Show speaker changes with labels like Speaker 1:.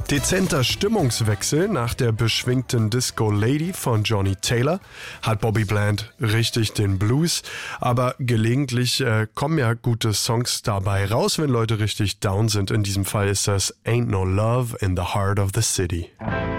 Speaker 1: Dezenter Stimmungswechsel nach der beschwingten Disco Lady von Johnny Taylor hat Bobby Bland richtig den Blues, aber gelegentlich kommen ja gute Songs dabei raus, wenn Leute richtig down sind. In diesem Fall ist das Ain't No Love in the Heart of the City.